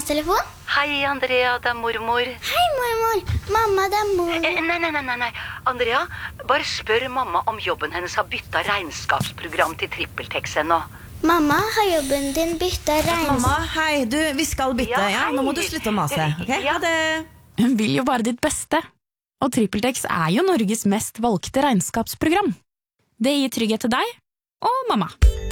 telefon? Hei, Andrea, det mormor. Hei, mormor. Mamma, det mor. Nei. Andrea, bare spør mamma om jobben hennes har byttet regnskapsprogram til TrippelTex ennå. Mamma, har jobben din byttet Mamma, hei, vi skal bytte, ja, nå må du slutte å mase, ok? Ja, det... Hun vil jo bare ditt beste. Og TrippelTex jo Norges mest valgte regnskapsprogram. Det gir trygghet til deg og mamma.